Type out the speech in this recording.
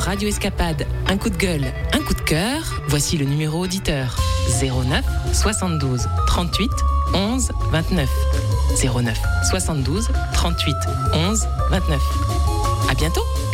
Radio Escapade, un coup de gueule, un coup de cœur, voici le numéro auditeur. 09 72 38 11 29. 09 72 38 11 29. À bientôt.